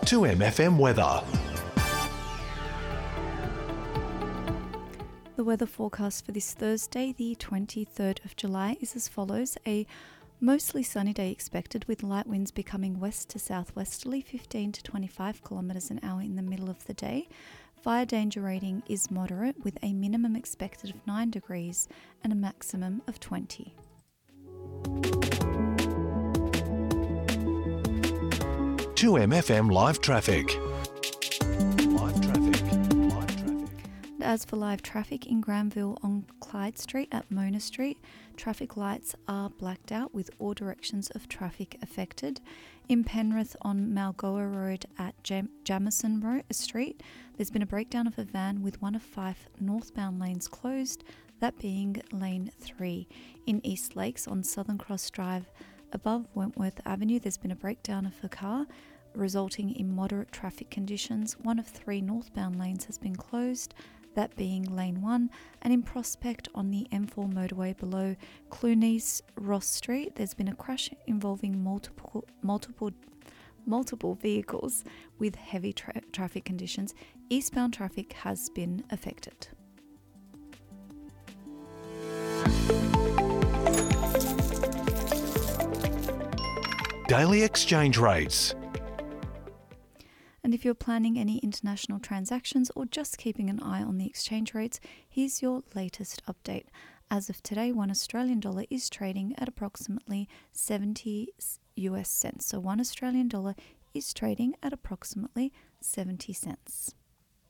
2MFM weather. The weather forecast for this Thursday, the 23rd of July, is as follows. A mostly sunny day expected, with light winds becoming west to southwesterly, 15 to 25 kilometres an hour in the middle of the day. Fire danger rating is moderate, with a minimum expected of 9 degrees and a maximum of 20. To MFM live traffic. As for live traffic in Granville on Clyde Street at Mona Street, traffic lights are blacked out with all directions of traffic affected. In Penrith on Malgoa Road at Jamison Street, there's been a breakdown of a van with one of 5 northbound lanes closed, that being lane 3. In East Lakes on Southern Cross Drive above Wentworth Avenue, there's been a breakdown of a car, resulting in moderate traffic conditions. One of 3 northbound lanes has been closed, that being lane 1. And in Prospect on the M4 motorway below Clunies Ross Street, there's been a crash involving multiple vehicles with heavy traffic conditions. Eastbound traffic has been affected. Daily exchange rates. And if you're planning any international transactions or just keeping an eye on the exchange rates, here's your latest update. As of today, $1 Australian is trading at approximately 70 US cents. So $1 Australian is trading at approximately 70 cents.